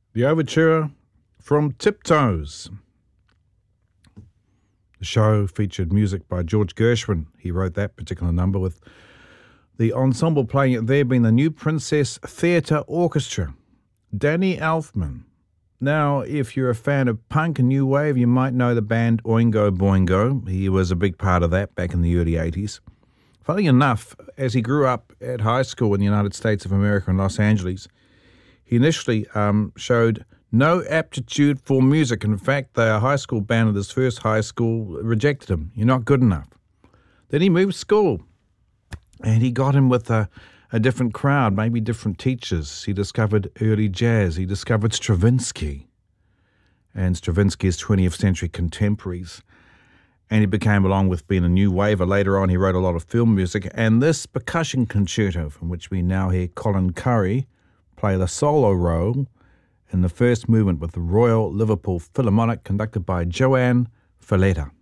The overture from Tiptoes. The show featured music by George Gershwin. He wrote that particular number, with the ensemble playing it there being the New Princess Theatre Orchestra. Danny Elfman. Now, if you're a fan of punk and new wave, you might know the band Oingo Boingo. He was a big part of that back in the early 80s. Funny enough, as he grew up at high school in the United States of America in Los Angeles, he initially showed no aptitude for music. In fact, the high school band of his first high school rejected him. You're not good enough. Then he moved school, and he got in with a different crowd, maybe different teachers. He discovered early jazz. He discovered Stravinsky and Stravinsky's 20th century contemporaries. And he became, along with being a new waver, later on he wrote a lot of film music. And this percussion concerto, from which we now hear Colin Currie play the solo role in the first movement with the Royal Liverpool Philharmonic, conducted by Joanne Falletta.